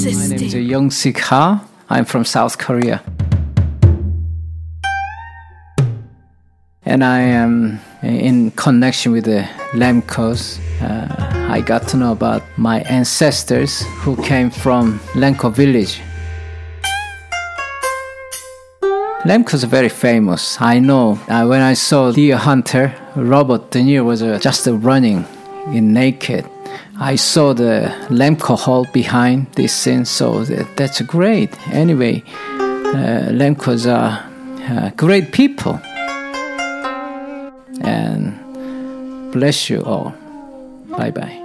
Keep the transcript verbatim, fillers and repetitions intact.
My name is Young-Sik Ha. I'm from South Korea. And I am in connection with the Lemkos. Uh, I got to know about my ancestors who came from Lemko village. Lemkos are very famous. I know uh, when I saw Deer Hunter, Robert De Niro was uh, just uh, running in naked. I saw the Lemko Hall behind this scene, so that, that's great. Anyway, uh, Lemkos are uh, great people. And bless you all. Bye-bye.